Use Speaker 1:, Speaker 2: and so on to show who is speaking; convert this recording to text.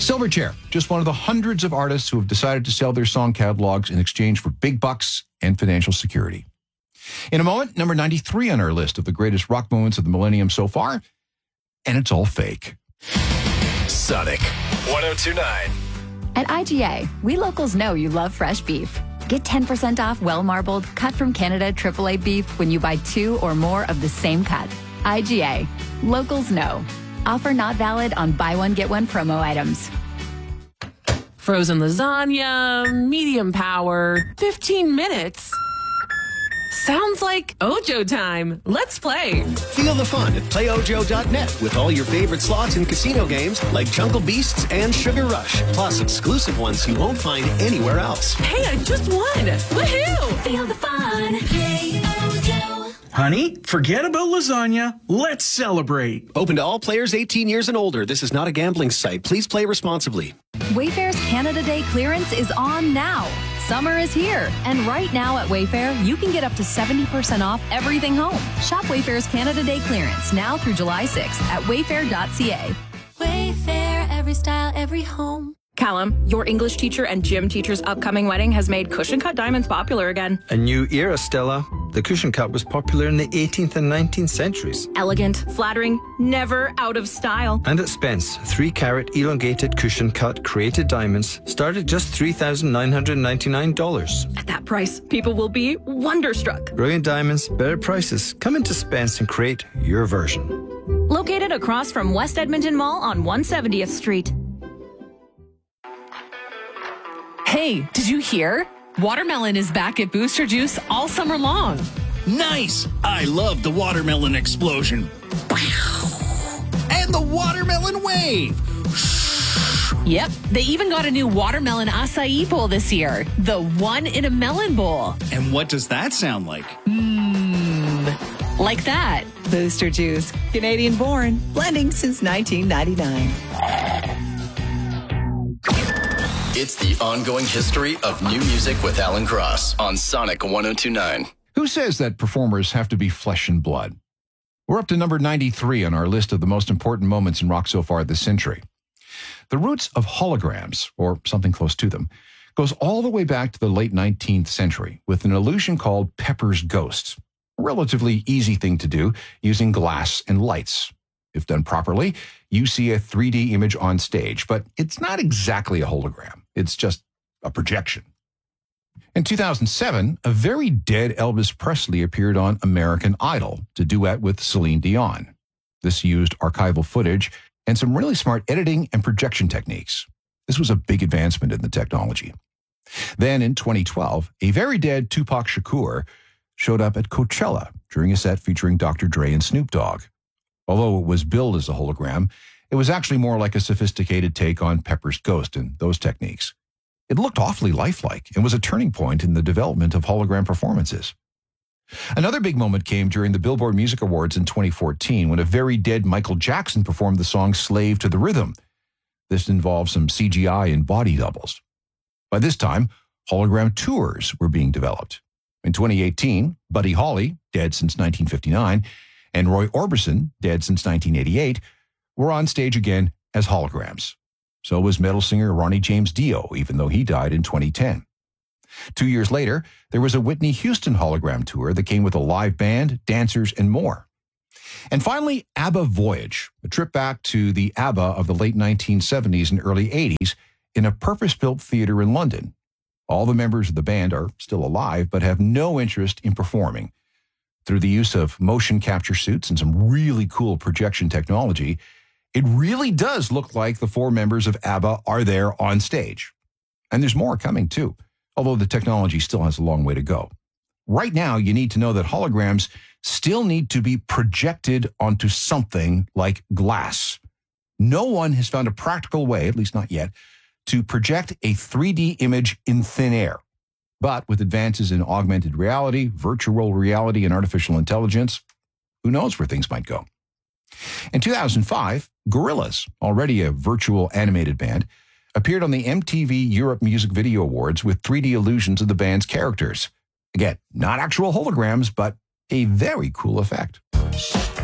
Speaker 1: Silverchair, just one of the hundreds of artists who have decided to sell their song catalogs in exchange for big bucks and financial security. In a moment, number 93 on our list of the greatest rock moments of the millennium so far, and it's all fake.
Speaker 2: Sonic 102.9.
Speaker 3: At IGA, we locals know you love fresh beef. Get 10% off well-marbled, cut from Canada AAA beef when you buy 2 or more of the same cut. IGA. Locals know. Offer not valid on buy one, get one promo items.
Speaker 4: Frozen lasagna, medium power, 15 minutes. Sounds like Ojo time. Let's play.
Speaker 2: Feel the fun at playojo.net with all your favorite slots and casino games like Jungle Beasts and Sugar Rush, plus exclusive ones you won't find anywhere else.
Speaker 4: Hey, I just won. Woohoo!
Speaker 5: Feel the fun. Play Ojo.
Speaker 6: Honey, forget about lasagna. Let's celebrate.
Speaker 2: Open to all players 18 years and older. This is not a gambling site. Please play responsibly.
Speaker 3: Wayfair's Canada Day clearance is on now. Summer is here, and right now at Wayfair, you can get up to 70% off everything home. Shop Wayfair's Canada Day clearance now through July 6th at wayfair.ca.
Speaker 5: Wayfair, every style, every home.
Speaker 7: Callum, your English teacher and gym teacher's upcoming wedding has made cushion cut diamonds popular again.
Speaker 8: A new era, Stella. The cushion cut was popular in the 18th and 19th centuries.
Speaker 7: Elegant, flattering, never out of style.
Speaker 8: And at Spence, 3-carat elongated cushion cut created diamonds start at just $3,999.
Speaker 7: At that price, people will be wonderstruck.
Speaker 8: Brilliant diamonds, better prices. Come into Spence and create your version.
Speaker 7: Located across from West Edmonton Mall on 170th Street.
Speaker 4: Hey, did you hear? Watermelon is back at Booster Juice all summer long.
Speaker 9: Nice! I love the watermelon explosion. And the watermelon wave.
Speaker 4: Yep, they even got a new watermelon acai bowl this year. The one in a melon bowl.
Speaker 9: And what does that sound like?
Speaker 4: Like that.
Speaker 10: Booster Juice, Canadian born, blending since 1999.
Speaker 2: It's the ongoing history of new music with Alan Cross on Sonic 102.9.
Speaker 1: Who says that performers have to be flesh and blood? We're up to number 93 on our list of the most important moments in rock so far this century. The roots of holograms, or something close to them, goes all the way back to the late 19th century with an illusion called Pepper's Ghost. A relatively easy thing to do using glass and lights. If done properly, you see a 3D image on stage, but it's not exactly a hologram. It's just a projection. In 2007, a very dead Elvis Presley appeared on American Idol to duet with Celine Dion. This used archival footage and some really smart editing and projection techniques. This was a big advancement in the technology. Then in 2012, a very dead Tupac Shakur showed up at Coachella during a set featuring Dr. Dre and Snoop Dogg. Although it was billed as a hologram, it was actually more like a sophisticated take on Pepper's Ghost and those techniques. It looked awfully lifelike and was a turning point in the development of hologram performances. Another big moment came during the Billboard Music Awards in 2014 when a very dead Michael Jackson performed the song Slave to the Rhythm. This involved some CGI and body doubles. By this time, hologram tours were being developed. In 2018, Buddy Holly, dead since 1959, and Roy Orbison, dead since 1988, were on stage again as holograms. So was metal singer Ronnie James Dio, even though he died in 2010. 2 years later, there was a Whitney Houston hologram tour that came with a live band, dancers, and more. And finally, ABBA Voyage, a trip back to the ABBA of the late 1970s and early 80s in a purpose-built theater in London. All the members of the band are still alive, but have no interest in performing. Through the use of motion capture suits and some really cool projection technology, it really does look like the 4 members of ABBA are there on stage. And there's more coming too, although the technology still has a long way to go. Right now, you need to know that holograms still need to be projected onto something like glass. No one has found a practical way, at least not yet, to project a 3D image in thin air. But with advances in augmented reality, virtual reality, and artificial intelligence, who knows where things might go? In 2005, Gorillaz, already a virtual animated band, appeared on the MTV Europe Music Video Awards with 3D illusions of the band's characters. Again, not actual holograms, but a very cool effect.